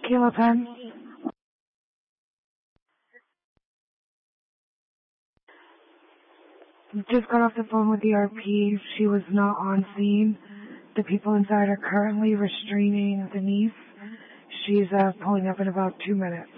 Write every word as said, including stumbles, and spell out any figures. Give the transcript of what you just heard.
Kayla Penn. Just got off the phone with the R P. She was not on scene. The people inside are currently restraining Denise. She's uh, pulling up in about two minutes.